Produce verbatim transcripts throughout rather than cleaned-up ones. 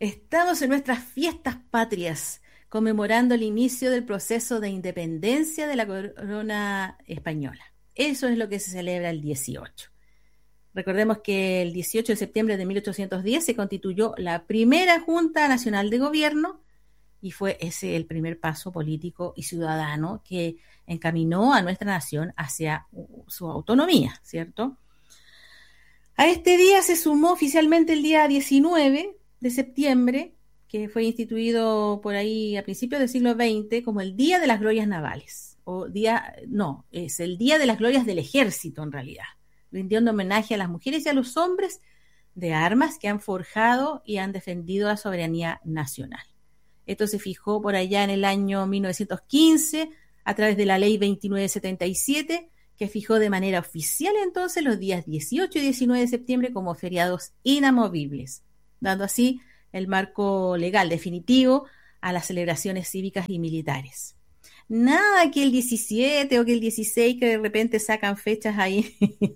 Estamos en nuestras fiestas patrias, conmemorando el inicio del proceso de independencia de la corona española. Eso es lo que se celebra el dieciocho. Recordemos que el dieciocho de septiembre de mil ochocientos diez se constituyó la primera Junta Nacional de Gobierno y fue ese el primer paso político y ciudadano que encaminó a nuestra nación hacia su autonomía, ¿cierto? A este día se sumó oficialmente el día diecinueve de septiembre, que fue instituido por ahí a principios del siglo veinte como el Día de las Glorias Navales, o día, no, es el Día de las Glorias del Ejército en realidad, rindiendo homenaje a las mujeres y a los hombres de armas que han forjado y han defendido la soberanía nacional. Esto se fijó por allá en el año mil novecientos quince a través de la ley veintinueve setenta y siete, que fijó de manera oficial entonces los días dieciocho y diecinueve de septiembre como feriados inamovibles, dando así el marco legal definitivo a las celebraciones cívicas y militares. Nada que el diecisiete o que el dieciséis, que de repente sacan fechas ahí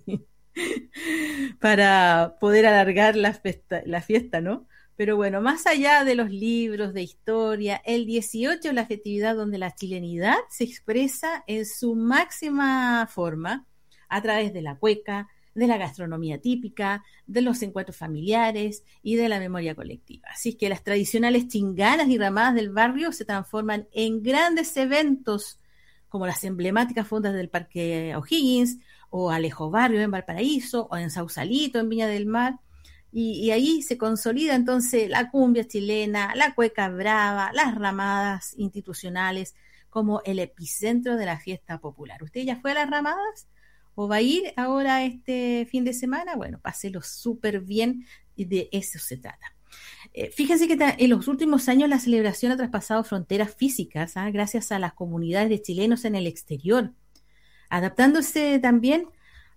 para poder alargar la fiesta, la fiesta, ¿no? Pero bueno, más allá de los libros de historia, el dieciocho es la festividad donde la chilenidad se expresa en su máxima forma a través de la cueca, de la gastronomía típica, de los encuentros familiares y de la memoria colectiva. Así que las tradicionales chinganas y ramadas del barrio se transforman en grandes eventos como las emblemáticas fondas del Parque O'Higgins o Alejo Barrio en Valparaíso o en Sausalito en Viña del Mar. Y, y ahí se consolida entonces la cumbia chilena, la cueca brava, las ramadas institucionales como el epicentro de la fiesta popular. ¿Usted ya fue a las ramadas? ¿O va a ir ahora este fin de semana? Bueno, páselo súper bien y de eso se trata. Eh, fíjense que en los últimos años la celebración ha traspasado fronteras físicas, ¿ah? Gracias a las comunidades de chilenos en el exterior, adaptándose también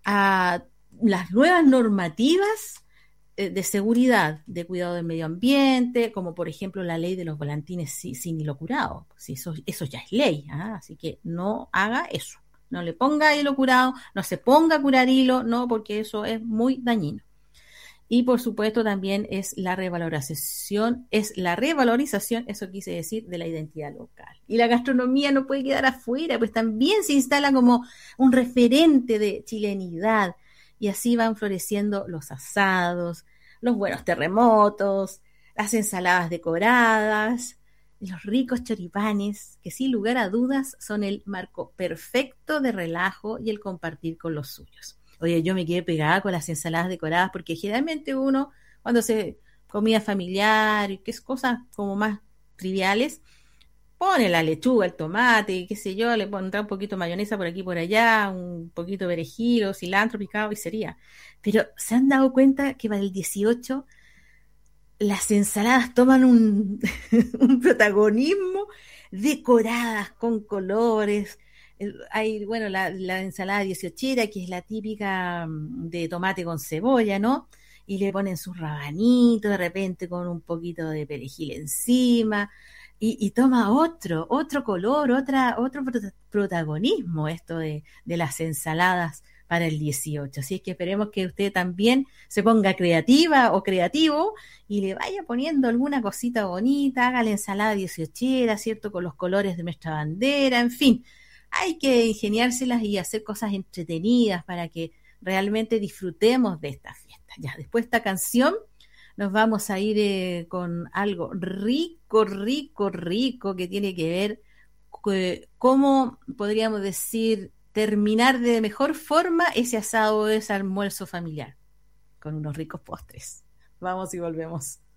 a las nuevas normativas de seguridad, de cuidado del medio ambiente, como por ejemplo la ley de los volantines sin hilo curado. Sí, eso, eso ya es ley, ¿ah? Así que no haga eso. No le ponga hilo curado, no se ponga a curar hilo, no, porque eso es muy dañino. Y por supuesto también es la revalorización, es la revalorización, eso quise decir, de la identidad local. Y la gastronomía no puede quedar afuera, pues también se instala como un referente de chilenidad. Y así van floreciendo los asados, los buenos terremotos, las ensaladas decoradas, los ricos choripanes, que sin lugar a dudas son el marco perfecto de relajo y el compartir con los suyos. Oye, yo me quedé pegada con las ensaladas decoradas porque generalmente uno, cuando se comida familiar y que es cosas como más triviales, pone la lechuga, el tomate, qué sé yo, le pondrá un poquito de mayonesa por aquí y por allá, un poquito de perejil o cilantro picado y sería. Pero ¿se han dado cuenta que para el dieciocho las ensaladas toman un, un protagonismo decoradas con colores? Hay, bueno, la, la ensalada dieciochera, que es la típica de tomate con cebolla, ¿no? Y le ponen sus rabanitos, de repente con un poquito de perejil encima. Y, y toma otro, otro color, otra, otro prot- protagonismo esto de, de las ensaladas para el dieciocho. Así es que esperemos que usted también se ponga creativa o creativo y le vaya poniendo alguna cosita bonita, haga la ensalada dieciochera, ¿cierto? Con los colores de nuestra bandera, en fin. Hay que ingeniárselas y hacer cosas entretenidas para que realmente disfrutemos de esta fiesta. Ya, después de esta canción nos vamos a ir eh, con algo rico, rico, rico que tiene que ver con cómo podríamos decir terminar de mejor forma ese asado o ese almuerzo familiar con unos ricos postres. Vamos y volvemos.